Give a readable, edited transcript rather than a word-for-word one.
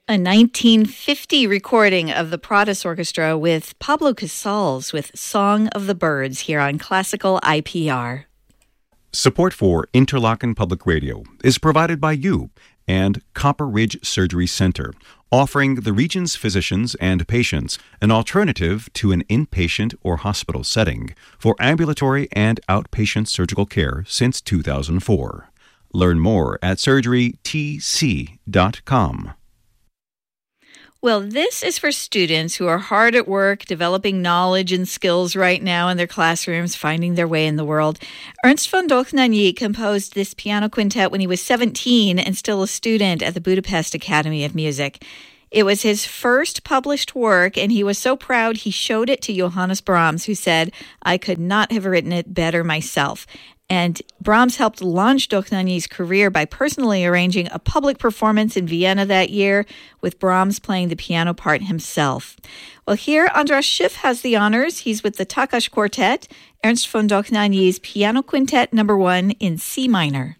A 1950 recording of the Pradas Orchestra with Pablo Casals with Song of the Birds here on Classical IPR. Support for Interlochen Public Radio is provided by you and Copper Ridge Surgery Center, offering the region's physicians and patients an alternative to an inpatient or hospital setting for ambulatory and outpatient surgical care since 2004. Learn more at surgerytc.com. Well, this is for students who are hard at work, developing knowledge and skills right now in their classrooms, finding their way in the world. Ernst von Dohnanyi composed this piano quintet when he was 17 and still a student at the Budapest Academy of Music. It was his first published work, and he was so proud he showed it to Johannes Brahms, who said, "I could not have written it better myself." And Brahms helped launch Dohnanyi's career by personally arranging a public performance in Vienna that year, with Brahms playing the piano part himself. Well, here, Andras Schiff has the honors. He's with the Takacs Quartet, Ernst von Dohnanyi's Piano Quintet No. 1 in C minor.